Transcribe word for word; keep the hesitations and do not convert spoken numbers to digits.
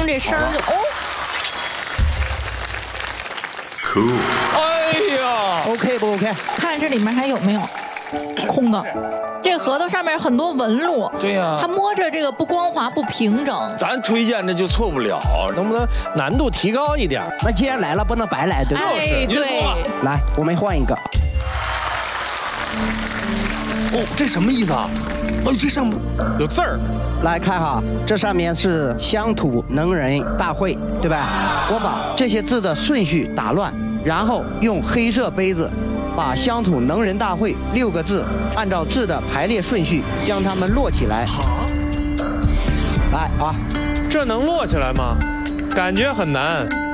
这声儿就哦。 Cool。 哎呀 ，OK 不 OK？ 看这里面还有没有空的？这个核桃上面很多纹路。 对呀、啊， 它摸着这个不光滑不平整。 咱推荐的就错不了， 能不能难度提高一点？那既然来了，不能白来，对吧？ 哎，对。 来，我们换一个。 哦，这什么意思啊？哦，这上面有字儿。 来看哈，这上面是乡土能人大会，对吧？我把这些字的顺序打乱，然后用黑色杯子把乡土能人大会六个字按照字的排列顺序将它们摞起来。来啊， 这能摞起来吗？感觉很难。